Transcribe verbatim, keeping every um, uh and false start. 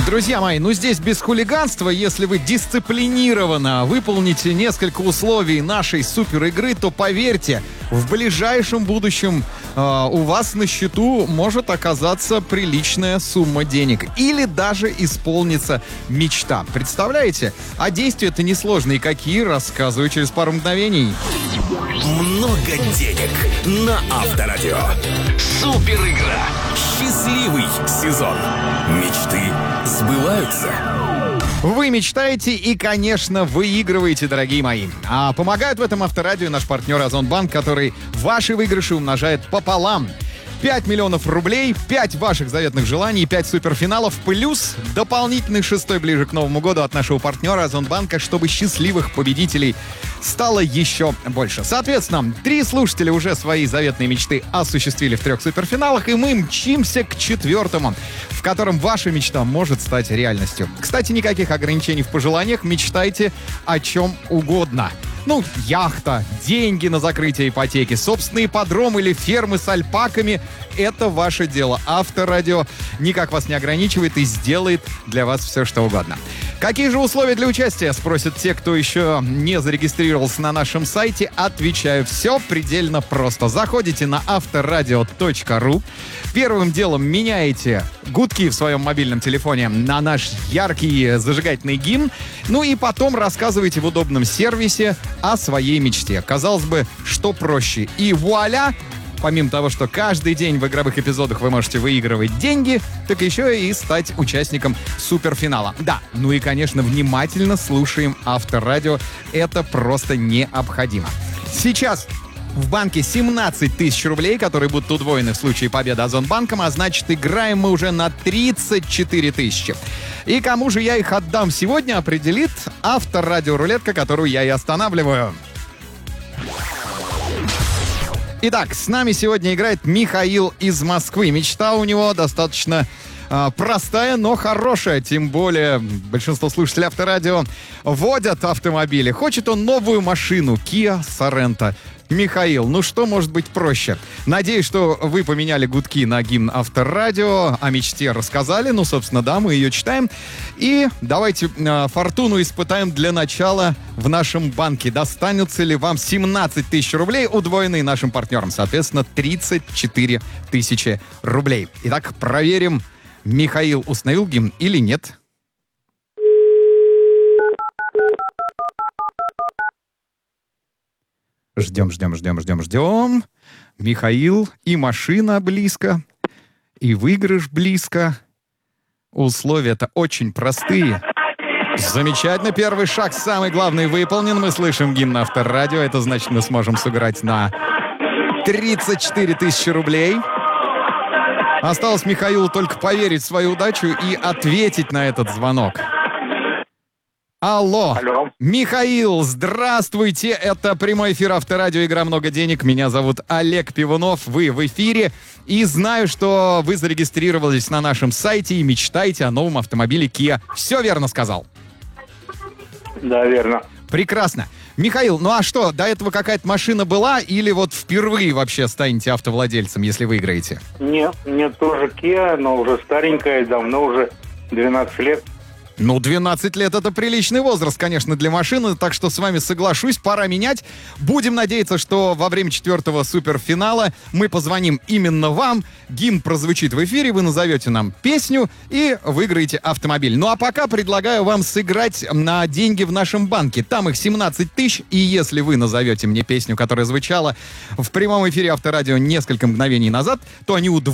Друзья мои, ну здесь без хулиганства. Если вы дисциплинированно выполните несколько условий нашей супер игры, то поверьте, в ближайшем будущем э, у вас на счету может оказаться приличная сумма денег. Или даже исполнится мечта. Представляете? А действия-то несложные. Какие? Рассказываю через пару мгновений. Много денег на Авторадио. Супер игра. Счастливый сезон. Мечты сбываются. Вы мечтаете и, конечно, выигрываете, дорогие мои. А помогают в этом Авторадио наш партнер Озонбанк, который ваши выигрыши умножает пополам. пять миллионов рублей, пять ваших заветных желаний, пять суперфиналов, плюс дополнительный шестой ближе к Новому году от нашего партнера Озонбанка, чтобы счастливых победителей стало еще больше. Соответственно, три слушателя уже свои заветные мечты осуществили в трех суперфиналах, и мы мчимся к четвертому, в котором ваша мечта может стать реальностью. Кстати, никаких ограничений в пожеланиях, мечтайте о чем угодно. Ну, яхта, деньги на закрытие ипотеки, собственные ипподромы или фермы с альпаками — это ваше дело. Авторадио никак вас не ограничивает и сделает для вас все, что угодно. Какие же условия для участия, спросят те, кто еще не зарегистрировался на нашем сайте. Отвечаю, все предельно просто. Заходите на авторадио точка ру. Первым делом меняете гудки в своем мобильном телефоне на наш яркий зажигательный гимн. Ну и потом рассказывайте в удобном сервисе о своей мечте. Казалось бы, что проще. И вуаля! Помимо того, что каждый день в игровых эпизодах вы можете выигрывать деньги, так еще и стать участником суперфинала. Да, ну и, конечно, внимательно слушаем Авторадио. Это просто необходимо. Сейчас в банке семнадцать тысяч рублей, которые будут удвоены в случае победы Озонбанком, а значит, играем мы уже на тридцать четыре тысячи. И кому же я их отдам сегодня, определит Авторадио-рулетка, которую я и останавливаю. Итак, с нами сегодня играет Михаил из Москвы. Мечта у него достаточно э, простая, но хорошая. Тем более большинство слушателей Авторадио водят автомобили. Хочет он новую машину Kia Sorento. Михаил, ну что может быть проще? Надеюсь, что вы поменяли гудки на гимн Авторадио, о мечте рассказали. Ну, собственно, да, мы ее читаем. И давайте э, фортуну испытаем для начала в нашем банке. Достанется ли вам семнадцать тысяч рублей, удвоенные нашим партнером? Соответственно, тридцать четыре тысячи рублей. Итак, проверим, Михаил установил гимн или нет. Ждем, ждем, ждем, ждем, ждем. Михаил, и машина близко, и выигрыш близко. Условия-то очень простые. Замечательно, первый шаг, самый главный, выполнен. Мы слышим гимн Авторадио. Это значит, мы сможем сыграть на тридцать четыре тысячи рублей. Осталось Михаилу только поверить в свою удачу и ответить на этот звонок. Алло. Алло. Михаил, здравствуйте. Это прямой эфир Авторадио, игра «Много денег». Меня зовут Олег Пивунов. Вы в эфире. И знаю, что вы зарегистрировались на нашем сайте и мечтаете о новом автомобиле Kia. Все верно сказал? Да, верно. Прекрасно. Михаил, ну а что, до этого какая-то машина была или вот впервые вообще станете автовладельцем, если выиграете? Нет, нет, тоже Kia, но уже старенькая, давно уже, двенадцать лет. Ну, двенадцать лет — это приличный возраст, конечно, для машины, так что с вами соглашусь, пора менять. Будем надеяться, что во время четвертого суперфинала мы позвоним именно вам, гимн прозвучит в эфире, вы назовете нам песню и выиграете автомобиль. Ну, а пока предлагаю вам сыграть на деньги в нашем банке. Там их семнадцать тысяч, и если вы назовете мне песню, которая звучала в прямом эфире Авторадио несколько мгновений назад, то они удвоятся